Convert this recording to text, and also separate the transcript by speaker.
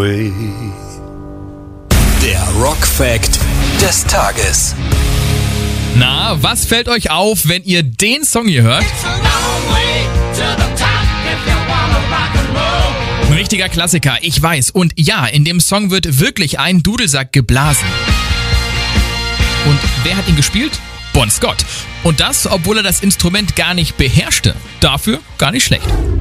Speaker 1: Der Rock-Fact des Tages.
Speaker 2: Na, was fällt euch auf, wenn ihr den Song hier hört? Ein richtiger Klassiker, ich weiß. Und ja, in dem Song wird wirklich ein Dudelsack geblasen. Und wer hat ihn gespielt? Bon Scott. Und das, obwohl er das Instrument gar nicht beherrschte. Dafür gar nicht schlecht.